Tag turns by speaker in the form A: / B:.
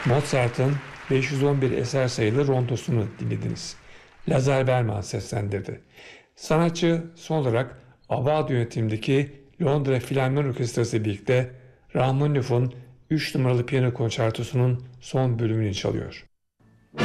A: Mozart'ın 511 eser sayılı rondosunu dinlediniz. Lazar Berman seslendirdi. Sanatçı son olarak Avad yönetimindeki Londra Filarmoni Orkestrası birlikte Rachmaninoff'un 3 numaralı piyano konçertosunun son bölümünü çalıyor.